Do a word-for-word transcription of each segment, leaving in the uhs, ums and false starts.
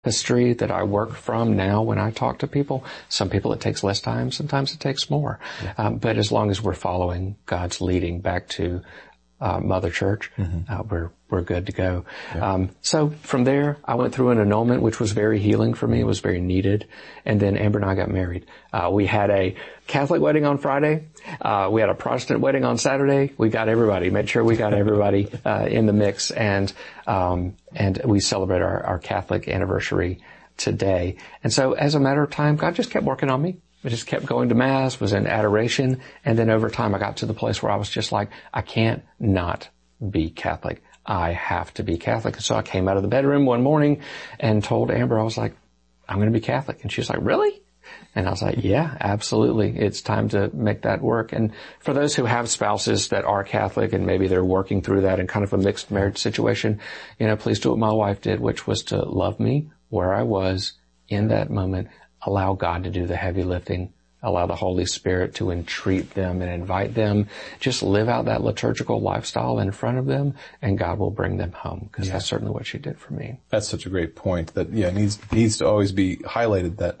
history that I work from now when I talk to people. Some people it takes less time, sometimes it takes more. Yeah. Um, but as long as we're following God's leading back to uh, Mother Church, mm-hmm. uh, we're we're good to go. Yeah. Um, so from there, I went through an annulment, which was very healing for me. It was very needed. And then Amber and I got married. Uh, we had a Catholic wedding on Friday. Uh, we had a Protestant wedding on Saturday. We got everybody, made sure we got everybody, uh, in the mix. And, um, and we celebrate our, our Catholic anniversary today. And so as a matter of time, God just kept working on me. I just kept going to Mass, was in adoration. And then over time, I got to the place where I was just like, I can't not be Catholic. I have to be Catholic. And so I came out of the bedroom one morning and told Amber, I was like, I'm going to be Catholic. And she's like, really? And I was like, yeah, absolutely. It's time to make that work. And for those who have spouses that are Catholic and maybe they're working through that in kind of a mixed marriage situation, you know, please do what my wife did, which was to love me where I was in that moment, allow God to do the heavy lifting, allow the Holy Spirit to entreat them and invite them. Just live out that liturgical lifestyle in front of them, and God will bring them home, because yeah. that's certainly what she did for me. That's such a great point that, yeah, needs, needs to always be highlighted that,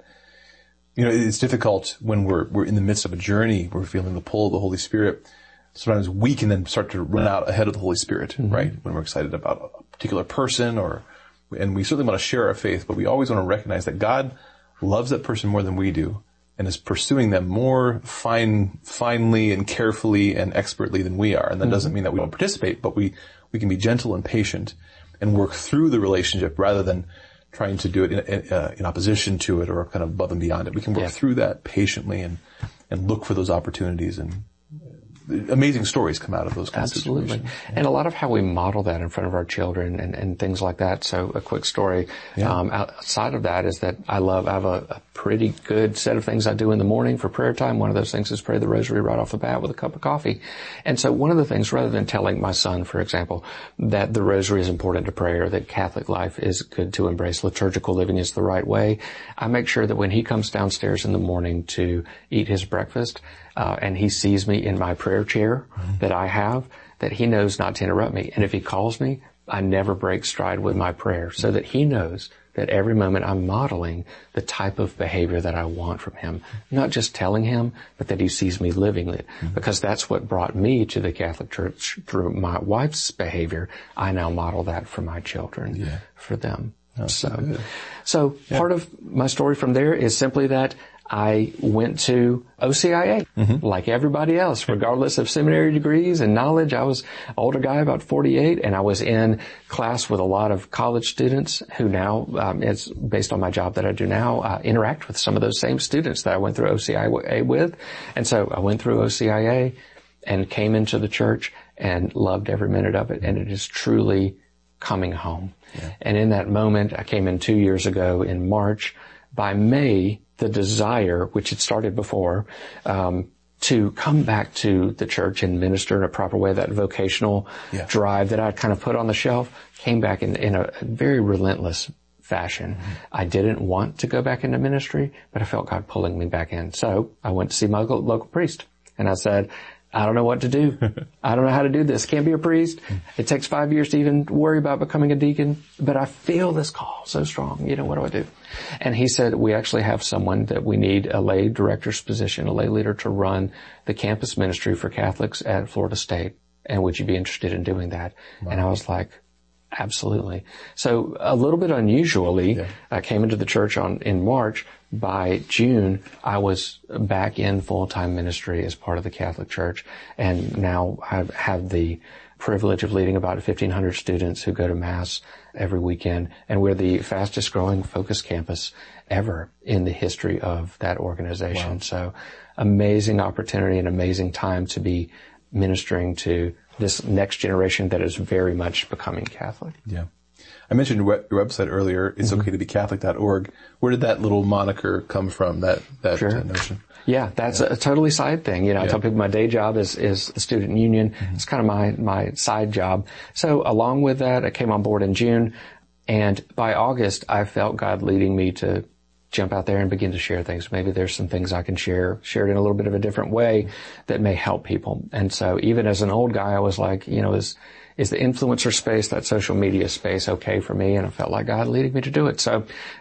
you know, it's difficult when we're, we're in the midst of a journey, we're feeling the pull of the Holy Spirit. Sometimes we can then start to run out ahead of the Holy Spirit, mm-hmm. right? When we're excited about a particular person or, and we certainly want to share our faith, but we always want to recognize that God loves that person more than we do, and is pursuing them more fine, finely and carefully and expertly than we are. And that mm-hmm. doesn't mean that we don't participate, but we, we can be gentle and patient and work through the relationship rather than trying to do it in, in, uh, in opposition to it or kind of above and beyond it. We can work yeah. through that patiently and, and look for those opportunities, and amazing stories come out of those kinds Absolutely. of situations. Yeah. And a lot of how we model that in front of our children and, and things like that. So a quick story, yeah. um, outside of that is that I love, I have a, a pretty good set of things I do in the morning for prayer time. One of those things is pray the rosary right off the bat with a cup of coffee. And so one of the things, rather than telling my son, for example, that the rosary is important to prayer, that Catholic life is good to embrace, liturgical living is the right way, I make sure that when he comes downstairs in the morning to eat his breakfast, Uh, and he sees me in my prayer chair mm-hmm. that I have, that he knows not to interrupt me. And if he calls me, I never break stride with my prayer, so that he knows that every moment I'm modeling the type of behavior that I want from him. Not just telling him, but that he sees me living it. Mm-hmm. Because that's what brought me to the Catholic Church through my wife's behavior. I now model that for my children, yeah. for them. That's so, good. so yeah. part of my story from there is simply that I went to O C I A, mm-hmm. like everybody else, regardless of seminary degrees and knowledge. I was an older guy, about forty-eight, and I was in class with a lot of college students who now, um, it's based on my job that I do now, uh, interact with some of those same students that I went through O C I A with. And so I went through O C I A and came into the church and loved every minute of it. And it is truly coming home. Yeah. And in that moment, I came in two years ago in March. By May, the desire, which had started before, um, to come back to the church and minister in a proper way, that vocational yeah. drive that I'd kind of put on the shelf, came back in, in a very relentless fashion. Mm-hmm. I didn't want to go back into ministry, but I felt God pulling me back in. So I went to see my local, local priest, and I said, I don't know what to do. I don't know how to do this. Can't be a priest. It takes five years to even worry about becoming a deacon, but I feel this call so strong. You know, what do I do? And he said, we actually have someone that we need, a lay director's position, a lay leader to run the campus ministry for Catholics at Florida State. And would you be interested in doing that? Wow. And I was like, absolutely. So a little bit unusually, yeah. I came into the church on, in March. By June, I was back in full-time ministry as part of the Catholic Church, and now I have the privilege of leading about fifteen hundred students who go to Mass every weekend, and we're the fastest growing Focus campus ever in the history of that organization. Wow. So amazing opportunity and amazing time to be ministering to this next generation that is very much becoming Catholic. Yeah. I mentioned your, web, your website earlier, it's okay to be Catholic dot org. Where did that little moniker come from, that, that sure. uh, notion? Yeah, that's yeah. a totally side thing. You know, yeah. I tell people my day job is, is the student union. Mm-hmm. It's kind of my, my side job. So along with that, I came on board in June, and by August, I felt God leading me to jump out there and begin to share things. Maybe there's some things I can share, share it in a little bit of a different way that may help people. And so even as an old guy, I was like, you know, is, is the influencer space, that social media space, okay for me? And I felt like God leading me to do it. So